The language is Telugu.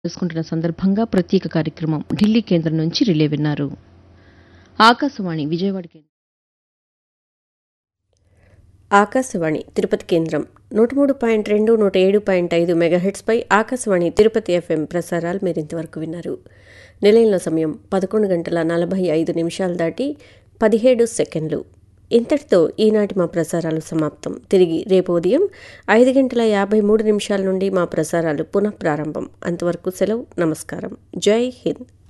చేసుకుంటున్న సందర్భంగా ప్రత్యేక కార్యక్రమం ఢిల్లీ కేంద్రం నుంచి రిలే విన్నారు. ఆకాశవాణి విజయవాడ కేంద్రం. ఆకాశవాణి తిరుపతి కేంద్రం 103.2 107.5 మెగాహెట్స్పై ఆకాశవాణి తిరుపతి ఎఫ్ఎం ప్రసారాలు మీరింతవరకు విన్నారు. నిలయంలో సమయం 11:45 దాటి 17 సెకండ్లు. ఇంతటితో ఈనాటి మా ప్రసారాలు సమాప్తం. తిరిగి రేపు ఉదయం 5:53 నుండి మా ప్రసారాలు పునః ప్రారంభం. అంతవరకు సెలవు. నమస్కారం. జై హింద్.